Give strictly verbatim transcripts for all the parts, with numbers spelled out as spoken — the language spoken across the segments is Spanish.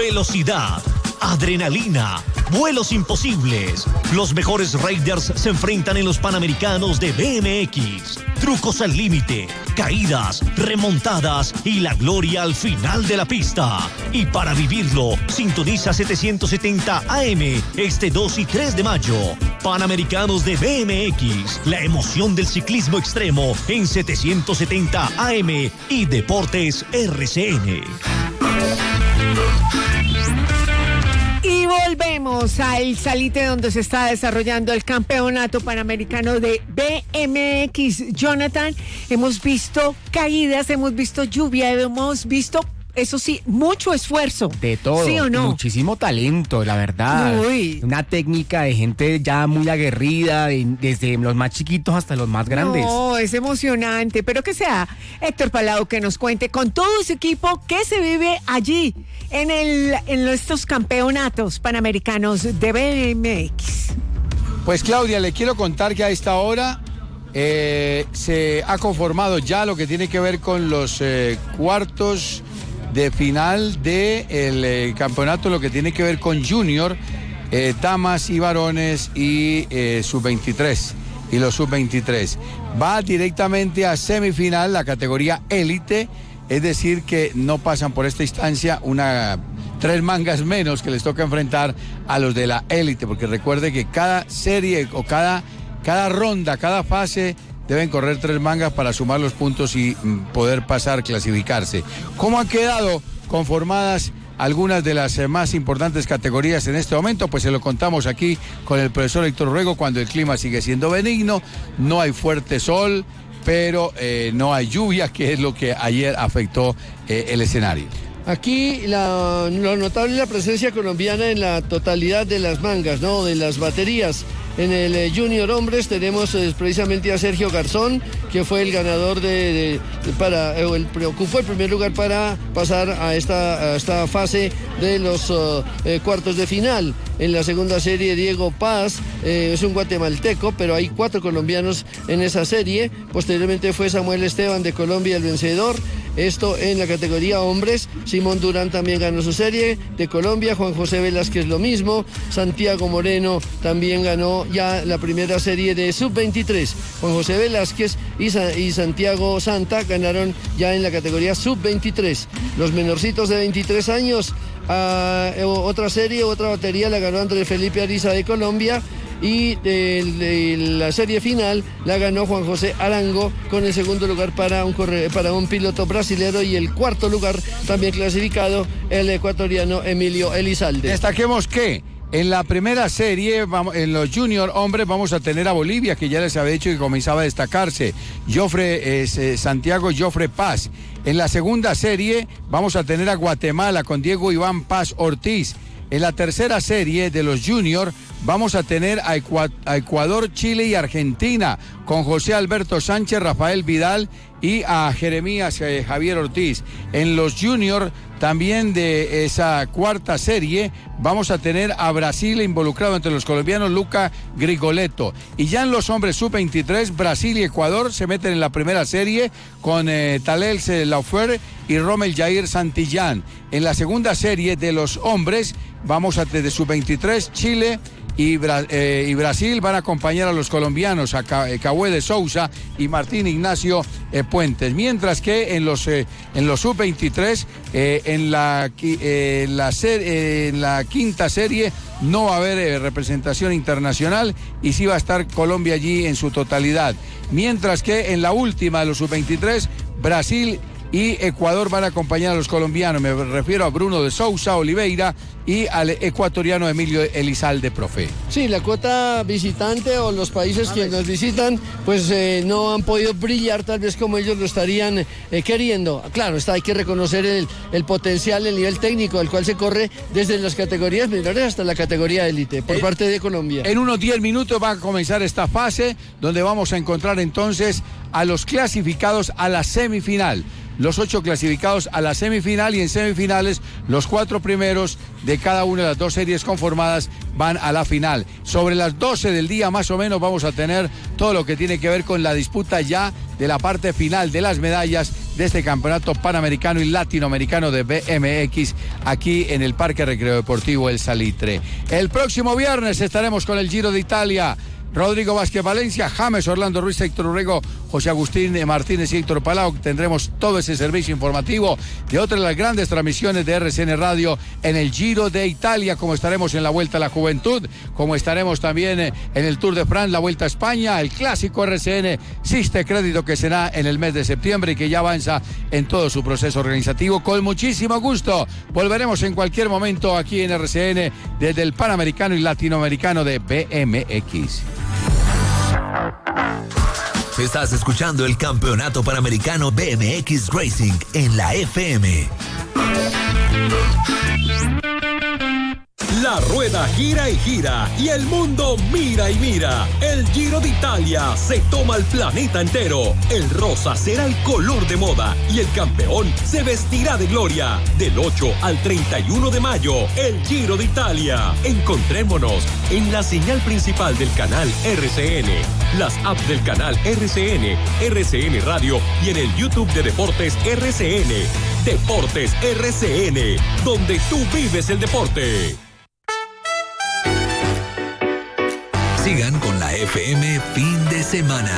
velocidad, adrenalina, vuelos imposibles. Los mejores riders se enfrentan en los Panamericanos de B M X. Trucos al límite, caídas, remontadas y la gloria al final de la pista. Y para vivirlo, sintoniza setecientos setenta A M este dos y tres de mayo. Panamericanos de B M X, la emoción del ciclismo extremo en setecientos setenta A M y Deportes R C N. Y volvemos al Salite, donde se está desarrollando el campeonato panamericano de B M X. Jonathan, hemos visto caídas, hemos visto lluvia, hemos visto, eso sí, mucho esfuerzo. De todo. ¿Sí o no? Muchísimo talento, la verdad. Uy. Una técnica de gente ya muy aguerrida, de, desde los más chiquitos hasta los más grandes. No, es emocionante. Pero que sea Héctor Palau que nos cuente con todo su equipo qué se vive allí en, el, en estos campeonatos panamericanos de B M X. Pues Claudia, le quiero contar que a esta hora eh, se ha conformado ya lo que tiene que ver con los eh, cuartos de final del de eh, campeonato, lo que tiene que ver con Junior, eh, damas y varones y eh, sub veintitrés y los sub veintitrés. Va directamente a semifinal la categoría élite, es decir que no pasan por esta instancia una tres mangas menos que les toca enfrentar a los de la élite, porque recuerde que cada serie o cada, cada ronda, cada fase deben correr tres mangas para sumar los puntos y mm, poder pasar, clasificarse. ¿Cómo han quedado conformadas algunas de las eh, más importantes categorías en este momento? Pues se lo contamos aquí con el profesor Héctor Ruego, cuando el clima sigue siendo benigno, no hay fuerte sol, pero eh, no hay lluvia, que es lo que ayer afectó eh, el escenario. Aquí la, lo notable es la presencia colombiana en la totalidad de las mangas, ¿no? De las baterías. En el eh, Junior Hombres tenemos eh, precisamente a Sergio Garzón, que fue el ganador de, de, de para, eh, el, ocupó el primer lugar para pasar a esta, a esta fase de los uh, eh, cuartos de final. En la segunda serie, Diego Paz, eh, es un guatemalteco, pero hay cuatro colombianos en esa serie. Posteriormente fue Samuel Esteban de Colombia el vencedor. Esto en la categoría hombres. Simón Durán también ganó su serie de Colombia. Juan José Velázquez lo mismo. Santiago Moreno también ganó ya la primera serie de sub veintitrés. Juan José Velázquez y, Sa- y Santiago Santa ganaron ya en la categoría sub veintitrés. Los menorcitos de veintitrés años, uh, otra serie, otra batería la ganó Andrés Felipe Ariza de Colombia. Y de, de la serie final la ganó Juan José Arango con el segundo lugar para un, corre, para un piloto brasilero, y el cuarto lugar también clasificado el ecuatoriano Emilio Elizalde. Destaquemos que en la primera serie, en los junior hombres, vamos a tener a Bolivia, que ya les había dicho que comenzaba a destacarse. Jofre, eh, Santiago Jofre Paz. En la segunda serie vamos a tener a Guatemala con Diego Iván Paz Ortiz. En la tercera serie de los junior vamos a tener a, Ecu- a Ecuador, Chile y Argentina con José Alberto Sánchez, Rafael Vidal y a Jeremías eh, Javier Ortiz. En los junior también de esa cuarta serie vamos a tener a Brasil involucrado entre los colombianos, Luca Grigoletto. Y ya en los hombres sub veintitrés, Brasil y Ecuador se meten en la primera serie con eh, Talel Laufer y Rommel Jair Santillán. En la segunda serie de los hombres vamos a tener sub veintitrés, Chile y, Bra- eh, y Brasil van a acompañar a los colombianos, a Ca- eh, Cahué de Sousa y Martín Ignacio eh, Puentes. Mientras que en los, eh, en los sub veintitrés, eh, en, la, eh, la ser, eh, en la quinta serie no va a haber eh, representación internacional y sí va a estar Colombia allí en su totalidad. Mientras que en la última de los sub veintitrés, Brasil y Ecuador van a acompañar a los colombianos. Me refiero a Bruno de Sousa Oliveira y al ecuatoriano Emilio Elizalde, profe. Sí, la cuota visitante o los países que nos visitan, pues eh, no han podido brillar tal vez como ellos lo estarían eh, queriendo. Claro, está, hay que reconocer el, el potencial, el nivel técnico, el cual se corre desde las categorías menores hasta la categoría élite, por eh, parte de Colombia. En unos diez minutos va a comenzar esta fase, donde vamos a encontrar entonces a los clasificados a la semifinal. los ocho clasificados a la semifinal y en semifinales los cuatro primeros de cada una de las dos series conformadas van a la final. Sobre las doce del día más o menos vamos a tener todo lo que tiene que ver con la disputa ya de la parte final de las medallas de este campeonato panamericano y latinoamericano de B M X aquí en el Parque Recreo Deportivo El Salitre. El próximo viernes estaremos con el Giro de Italia. Rodrigo Vázquez Valencia, James Orlando Ruiz, Héctor Urrego, José Agustín Martínez y Héctor Palau. Tendremos todo ese servicio informativo de otra de las grandes transmisiones de R C N Radio en el Giro de Italia, como estaremos en la Vuelta a la Juventud, como estaremos también en el Tour de France, la Vuelta a España, el clásico R C N Siste Crédito que será en el mes de septiembre y que ya avanza en todo su proceso organizativo. Con muchísimo gusto volveremos en cualquier momento aquí en R C N desde el Panamericano y Latinoamericano de B M X. Estás escuchando el Campeonato Panamericano B M X Racing en la F M. La rueda gira y gira y el mundo mira y mira. El Giro de Italia se toma el planeta entero. El rosa será el color de moda y el campeón se vestirá de gloria. Del ocho al treinta y uno de mayo, el Giro de Italia. Encontrémonos en la señal principal del canal R C N, las apps del canal R C N, R C N Radio y en el YouTube de Deportes R C N. Deportes R C N, donde tú vives el deporte. Sigan con la F M fin de semana.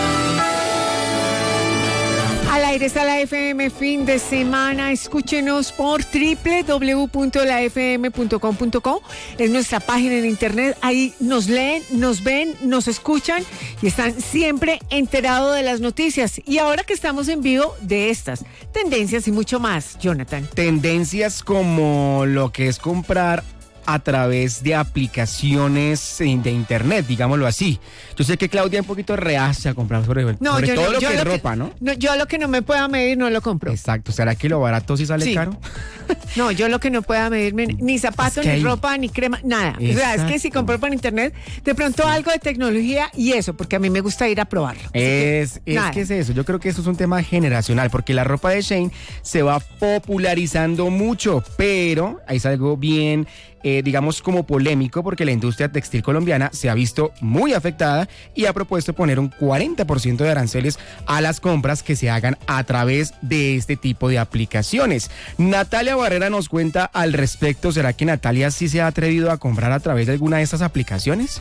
Al aire está la F M fin de semana. Escúchenos por doble u doble u doble u punto la f m punto com punto co. Es nuestra página en internet. Ahí nos leen, nos ven, nos escuchan y están siempre enterados de las noticias. Y ahora que estamos en vivo, de estas tendencias y mucho más, Jonathan. Tendencias como lo que es comprar a través de aplicaciones de internet, digámoslo así. Yo sé que Claudia es un poquito reacia a comprar sobre, no, sobre yo todo no, lo yo que lo es que, ropa, ¿no? ¿no? Yo lo que no me pueda medir no lo compro. Exacto. ¿Será que lo barato sí sale sí. caro? No, yo lo que no pueda medirme, ni zapatos, es que ni hay... ropa, ni crema, nada. Exacto. O sea, es que si compro por internet, de pronto algo de tecnología y eso, porque a mí me gusta ir a probarlo. Es que, es, que es eso. Yo creo que eso es un tema generacional, porque la ropa de Shein se va popularizando mucho, pero ahí es algo bien... Eh, digamos como polémico, porque la industria textil colombiana se ha visto muy afectada y ha propuesto poner un cuarenta por ciento de aranceles a las compras que se hagan a través de este tipo de aplicaciones. Natalia Barrera nos cuenta al respecto. ¿Será que Natalia sí se ha atrevido a comprar a través de alguna de estas aplicaciones?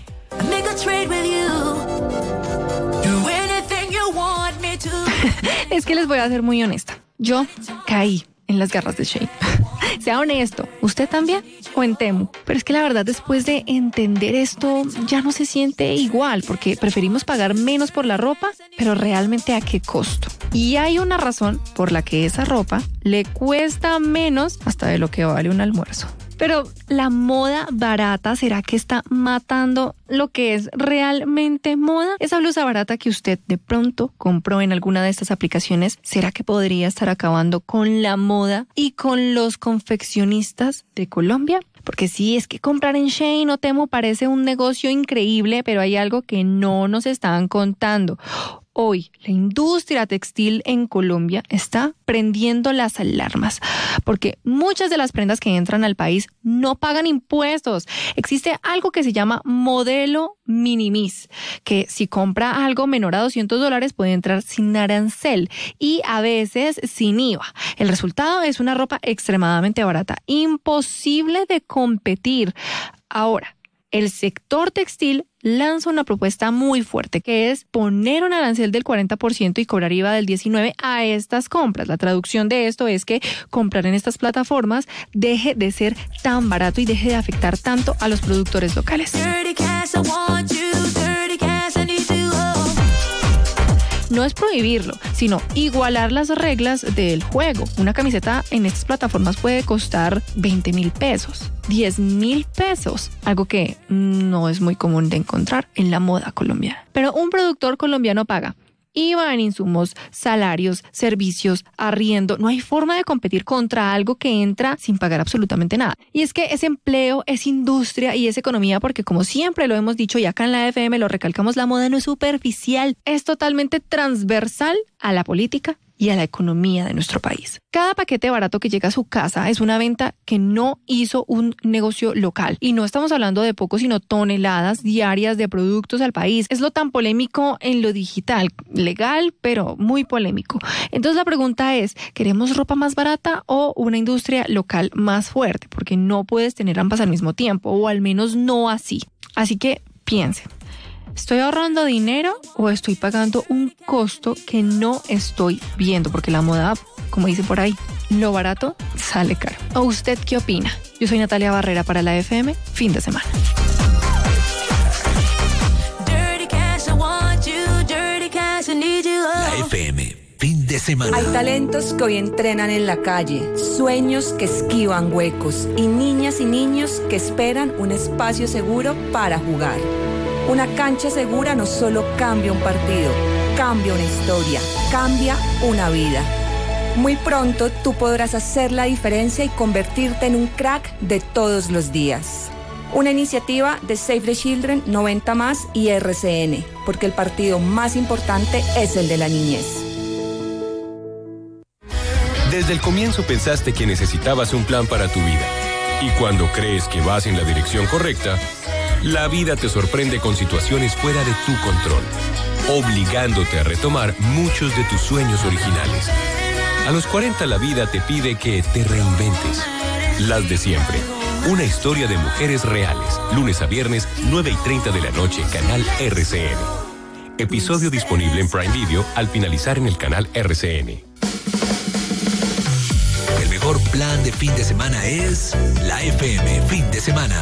Es que les voy a ser muy honesta. Yo caí en las garras de Shein. Sea honesto, ¿usted también? O en Temu. Pero es que la verdad, después de entender esto, ya no se siente igual, porque preferimos pagar menos por la ropa, pero realmente ¿a qué costo? Y hay una razón por la que esa ropa le cuesta menos hasta de lo que vale un almuerzo. Pero la moda barata, ¿será que está matando lo que es realmente moda? Esa blusa barata que usted de pronto compró en alguna de estas aplicaciones, ¿será que podría estar acabando con la moda y con los confeccionistas de Colombia? Porque sí, es que comprar en Shein o Temu parece un negocio increíble, pero hay algo que no nos están contando. Hoy, la industria textil en Colombia está prendiendo las alarmas, porque muchas de las prendas que entran al país no pagan impuestos. Existe algo que se llama modelo minimis, que si compra algo menor a doscientos dólares puede entrar sin arancel y a veces sin I V A. El resultado es una ropa extremadamente barata, imposible de competir. Ahora, el sector textil lanza una propuesta muy fuerte, que es poner un arancel del cuarenta por ciento y cobrar I V A del diecinueve por ciento a estas compras. La traducción de esto es que comprar en estas plataformas deje de ser tan barato y deje de afectar tanto a los productores locales. No es prohibirlo, sino igualar las reglas del juego. Una camiseta en estas plataformas puede costar veinte mil pesos, diez mil pesos, algo que no es muy común de encontrar en la moda colombiana. Pero un productor colombiano paga I V A en insumos, salarios, servicios, arriendo. No hay forma de competir contra algo que entra sin pagar absolutamente nada. Y es que es empleo, es industria y es economía, porque como siempre lo hemos dicho y acá en la F M lo recalcamos, la moda no es superficial, es totalmente transversal a la política y a la economía de nuestro país. Cada paquete barato que llega a su casa es una venta que no hizo un negocio local. Y no estamos hablando de poco, sino toneladas diarias de productos al país. Es lo tan polémico en lo digital, legal, pero muy polémico. Entonces la pregunta es, ¿queremos ropa más barata o una industria local más fuerte? Porque no puedes tener ambas al mismo tiempo, o al menos no así. Así que piense. ¿Estoy ahorrando dinero o estoy pagando un costo que no estoy viendo? Porque la moda, como dice por ahí, lo barato sale caro. ¿O usted qué opina? Yo soy Natalia Barrera para la F M, fin de semana. La F M, fin de semana. Hay talentos que hoy entrenan en la calle, sueños que esquivan huecos y niñas y niños que esperan un espacio seguro para jugar. Una cancha segura no solo cambia un partido, cambia una historia, cambia una vida. Muy pronto tú podrás hacer la diferencia y convertirte en un crack de todos los días. Una iniciativa de Save the Children, noventa más y R C N, porque el partido más importante es el de la niñez. Desde el comienzo pensaste que necesitabas un plan para tu vida. Y cuando crees que vas en la dirección correcta, la vida te sorprende con situaciones fuera de tu control, obligándote a retomar muchos de tus sueños originales. A los cuarenta la vida te pide que te reinventes. Las de siempre. Una historia de mujeres reales. Lunes a viernes, nueve y treinta de la noche, canal R C N. Episodio disponible en Prime Video al finalizar en el canal R C N. El mejor plan de fin de semana es la F M, fin de semana.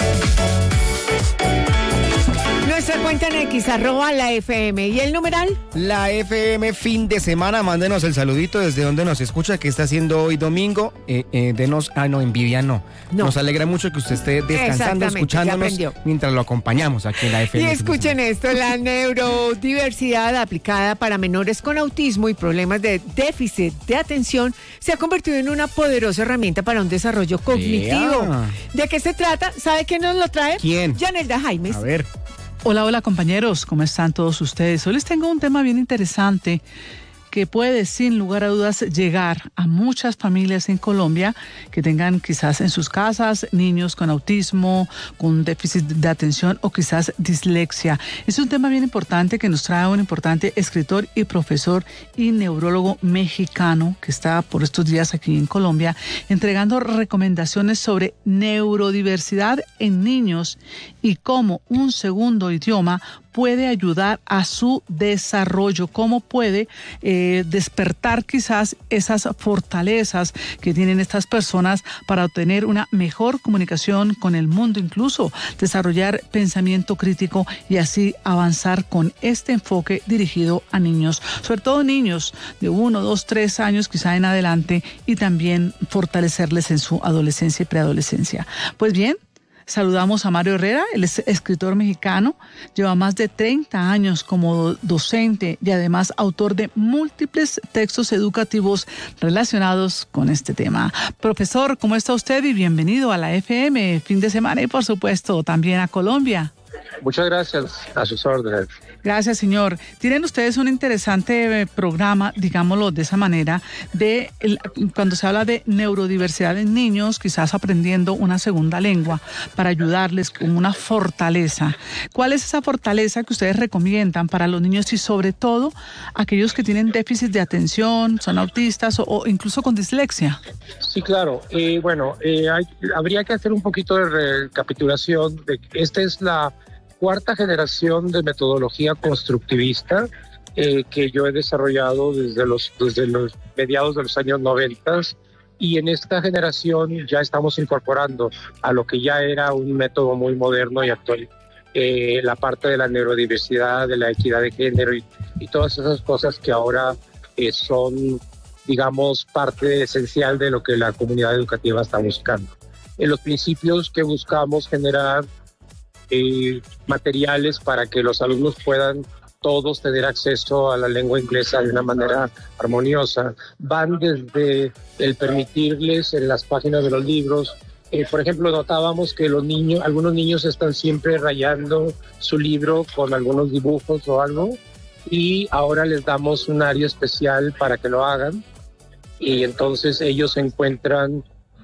Nuestra cuenta en X, arroba la F M. ¿Y el numeral? La F M, fin de semana. Mándenos el saludito desde donde nos escucha, que está haciendo hoy domingo. Eh, eh, denos, ah, no, envidia no. no. Nos alegra mucho que usted esté descansando, escuchándonos mientras lo acompañamos aquí en la F M. Y escuchen esto, la neurodiversidad aplicada para menores con autismo y problemas de déficit de atención se ha convertido en una poderosa herramienta para un desarrollo cognitivo. Yeah. ¿De qué se trata? ¿Sabe quién nos lo trae? ¿Quién? Yanelda Jaimes. A ver. Hola, hola compañeros, ¿cómo están todos ustedes? Hoy les tengo un tema bien interesante que puede sin lugar a dudas llegar a muchas familias en Colombia que tengan quizás en sus casas niños con autismo, con déficit de atención o quizás dislexia. Es un tema bien importante que nos trae un importante escritor y profesor y neurólogo mexicano que está por estos días aquí en Colombia entregando recomendaciones sobre neurodiversidad en niños y cómo un segundo idioma puede ayudar a su desarrollo, cómo puede eh, despertar quizás esas fortalezas que tienen estas personas para obtener una mejor comunicación con el mundo, incluso desarrollar pensamiento crítico y así avanzar con este enfoque dirigido a niños, sobre todo niños de uno, dos, tres años quizá en adelante y también fortalecerles en su adolescencia y preadolescencia. Pues bien, saludamos a Mario Herrera, él es escritor mexicano, lleva más de treinta años como docente y además autor de múltiples textos educativos relacionados con este tema. Profesor, ¿cómo está usted? Y bienvenido a la F M, fin de semana y por supuesto también a Colombia. Muchas gracias, a sus órdenes. Gracias, señor. Tienen ustedes un interesante eh, programa, digámoslo de esa manera, de el, cuando se habla de neurodiversidad en niños, quizás aprendiendo una segunda lengua para ayudarles con una fortaleza. ¿Cuál es esa fortaleza que ustedes recomiendan para los niños y sobre todo aquellos que tienen déficit de atención, son autistas o, o incluso con dislexia? Sí, claro. Eh, bueno, eh, hay, habría que hacer un poquito de recapitulación. De, esta es la cuarta generación de metodología constructivista eh, que yo he desarrollado desde los, desde los mediados de los años noventas, y en esta generación ya estamos incorporando a lo que ya era un método muy moderno y actual, eh, la parte de la neurodiversidad, de la equidad de género y, y todas esas cosas que ahora eh, son, digamos, parte esencial de lo que la comunidad educativa está buscando. En los principios que buscamos generar Eh, materiales para que los alumnos puedan todos tener acceso a la lengua inglesa de una manera armoniosa. Van desde el permitirles en las páginas de los libros, eh, por ejemplo, notábamos que los niños, algunos niños están siempre rayando su libro con algunos dibujos o algo, y ahora les damos un área especial para que lo hagan, y entonces ellos encuentran,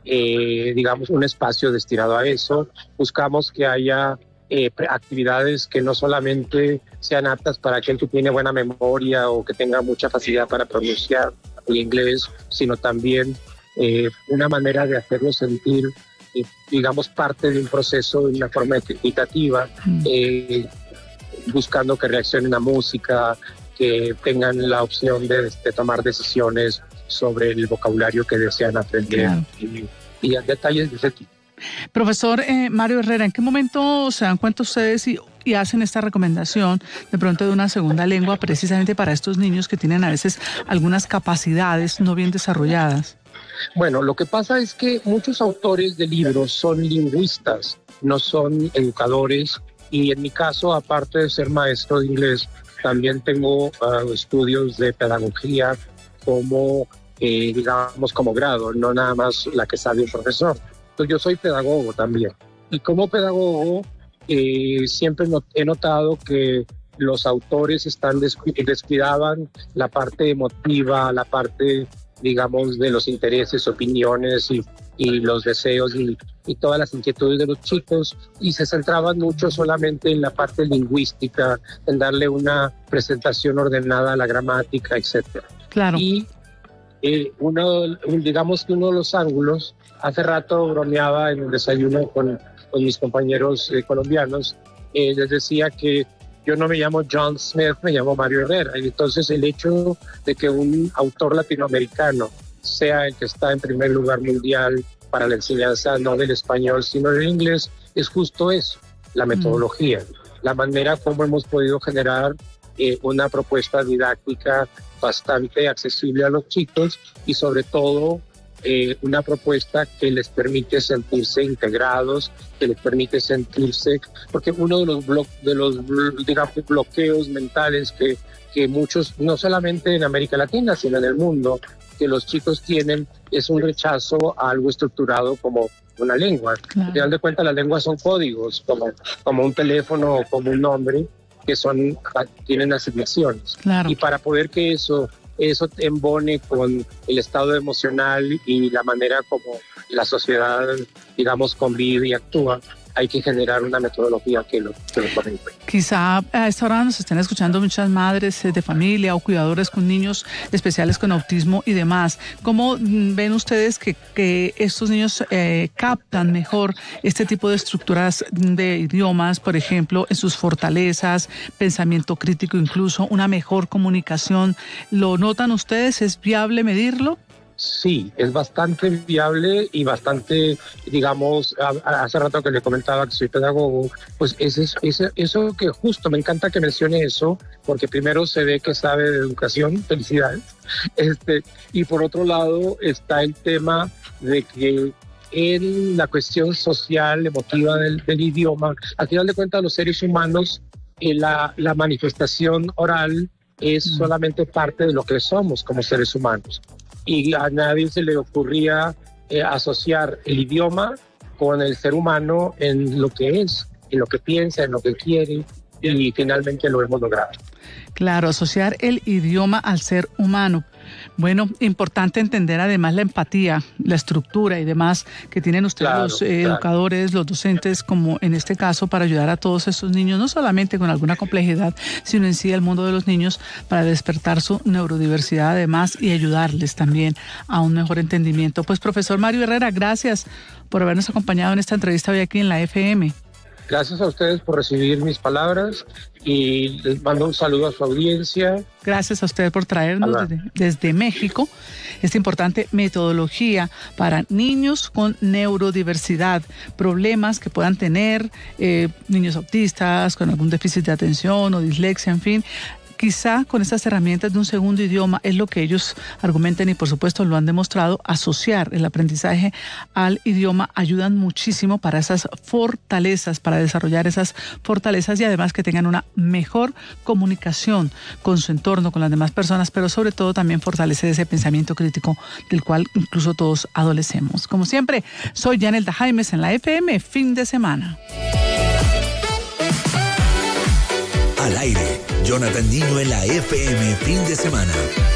eh, digamos, un espacio destinado a eso. Buscamos que haya eh, actividades que no solamente sean aptas para aquel que tiene buena memoria o que tenga mucha facilidad para pronunciar el inglés, sino también eh, una manera de hacerlos sentir, eh, digamos, parte de un proceso de una forma equitativa, eh, buscando que reaccionen a música, que tengan la opción de, de tomar decisiones sobre el vocabulario que desean aprender, claro. y, y detalles de ese tipo. Profesor eh, Mario Herrera, ¿en qué momento se dan cuenta ustedes y, y hacen esta recomendación de pronto de una segunda lengua precisamente para estos niños que tienen a veces algunas capacidades no bien desarrolladas? Bueno, lo que pasa es que muchos autores de libros son lingüistas, no son educadores, y en mi caso, aparte de ser maestro de inglés, también tengo uh, estudios de pedagogía como, eh, digamos, como grado, no nada más la que sabe un profesor. Entonces, yo soy pedagogo también. Y como pedagogo, eh, siempre not- he notado que los autores están descu- descuidaban la parte emotiva, la parte, digamos, de los intereses, opiniones y, y los deseos y, y todas las inquietudes de los chicos, y se centraban mucho solamente en la parte lingüística, en darle una presentación ordenada a la gramática, etcétera. Claro. Y eh, uno, un, digamos que uno de los ángulos, hace rato bromeaba en el desayuno con, con mis compañeros eh, colombianos, eh, les decía que yo no me llamo John Smith, me llamo Mario Herrera. Y entonces el hecho de que un autor latinoamericano sea el que está en primer lugar mundial para la enseñanza no del español, sino del inglés, es justo eso, la metodología, mm. la manera como hemos podido generar eh, una propuesta didáctica bastante accesible a los chicos y sobre todo eh, una propuesta que les permite sentirse integrados, que les permite sentirse, porque uno de los, blo- de los digamos, bloqueos mentales que, que muchos, no solamente en América Latina, sino en el mundo, que los chicos tienen es un rechazo a algo estructurado como una lengua. Claro. Al final de cuentas, las lenguas son códigos, como, como un teléfono o como un nombre, que son, tienen asignaciones. Claro. Y para poder que eso, eso embone con el estado emocional y la manera como la sociedad, digamos, convive y actúa, hay que generar una metodología que lo, que lo tome en cuenta. Quizá a esta hora nos estén escuchando muchas madres de familia o cuidadores con niños especiales con autismo y demás. ¿Cómo ven ustedes que, que estos niños eh, captan mejor este tipo de estructuras de idiomas, por ejemplo, en sus fortalezas, pensamiento crítico, incluso una mejor comunicación? ¿Lo notan ustedes? ¿Es viable medirlo? Sí, es bastante viable y bastante, digamos, hace rato que le comentaba que soy pedagogo, pues es eso, es eso que justo, me encanta que mencione eso, porque primero se ve que sabe de educación, felicidades, este, y por otro lado está el tema de que en la cuestión social, emotiva del, del idioma, al final de cuentas los seres humanos, eh, la, la manifestación oral es solamente parte de lo que somos como seres humanos. Y a nadie se le ocurría eh, asociar el idioma con el ser humano en lo que es, en lo que piensa, en lo que quiere, y finalmente lo hemos logrado. Claro, asociar el idioma al ser humano. Bueno, importante entender además la empatía, la estructura y demás que tienen ustedes claro, los eh, claro. educadores, los docentes, como en este caso, para ayudar a todos estos niños, no solamente con alguna complejidad, sino en sí el mundo de los niños, para despertar su neurodiversidad además y ayudarles también a un mejor entendimiento. Pues profesor Mario Herrera, gracias por habernos acompañado en esta entrevista hoy aquí en la F M. Gracias a ustedes por recibir mis palabras y les mando un saludo a su audiencia. Gracias a ustedes por traernos desde, desde México esta importante metodología para niños con neurodiversidad, problemas que puedan tener, eh, niños autistas con algún déficit de atención o dislexia, en fin. Quizá con estas herramientas de un segundo idioma es lo que ellos argumentan y por supuesto lo han demostrado, asociar el aprendizaje al idioma ayudan muchísimo para esas fortalezas, para desarrollar esas fortalezas y además que tengan una mejor comunicación con su entorno, con las demás personas, pero sobre todo también fortalecer ese pensamiento crítico del cual incluso todos adolecemos. Como siempre, soy Yanelda Jaimes en la F M, fin de semana. Al aire. Jonathan Niño en la F M fin de semana.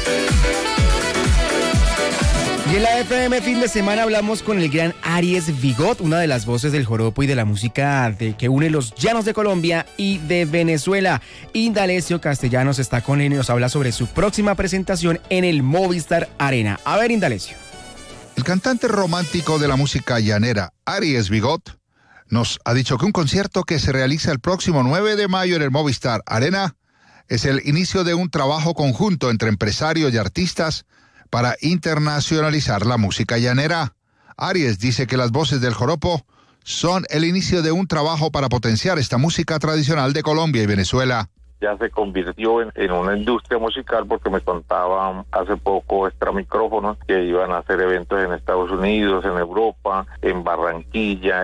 Y en la F M fin de semana hablamos con el gran Aries Bigot, una de las voces del joropo y de la música de, que une los llanos de Colombia y de Venezuela. Indalecio Castellanos está con él y nos habla sobre su próxima presentación en el Movistar Arena. A ver, Indalecio. El cantante romántico de la música llanera, Aries Bigot, nos ha dicho que un concierto que se realiza el próximo nueve de mayo en el Movistar Arena es el inicio de un trabajo conjunto entre empresarios y artistas para internacionalizar la música llanera. Aries dice que las voces del joropo son el inicio de un trabajo para potenciar esta música tradicional de Colombia y Venezuela. Ya se convirtió en, en una industria musical porque me contaban hace poco extra micrófonos que iban a hacer eventos en Estados Unidos, en Europa, en Barranquilla,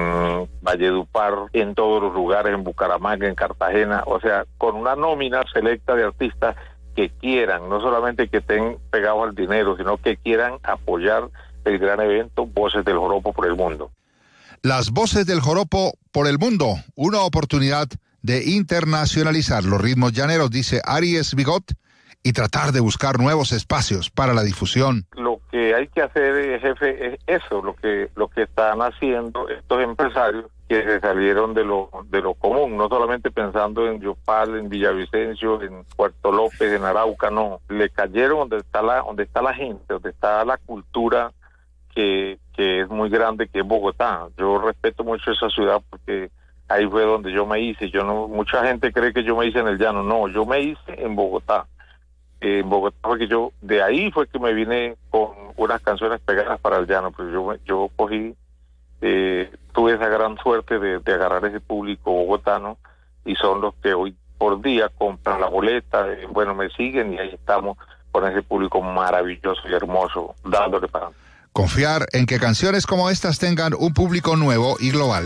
en Valledupar, en todos los lugares, en Bucaramanga, en Cartagena, o sea, con una nómina selecta de artistas que quieran, no solamente que estén pegados al dinero, sino que quieran apoyar el gran evento Voces del Joropo por el Mundo. Las Voces del Joropo por el Mundo, una oportunidad de internacionalizar los ritmos llaneros, dice Aries Bigot, y tratar de buscar nuevos espacios para la difusión. Lo que hay que hacer, jefe, es eso, lo que lo que están haciendo estos empresarios que se salieron de lo de lo común, no solamente pensando en Yopal, en Villavicencio, en Puerto López, en Arauca, no, le cayeron donde está la donde está la gente, donde está la cultura que que es muy grande, que es Bogotá. Yo respeto mucho esa ciudad porque ahí fue donde yo me hice. Yo no, mucha gente cree que yo me hice en el llano. No, yo me hice en Bogotá. Eh, en Bogotá porque yo, de ahí fue que me vine con unas canciones pegadas para el llano. Pero yo, yo cogí, eh, tuve esa gran suerte de, de agarrar ese público bogotano y son los que hoy por día compran la boleta. Eh, bueno, me siguen y ahí estamos con ese público maravilloso y hermoso, dándole para. Confiar en que canciones como estas tengan un público nuevo y global.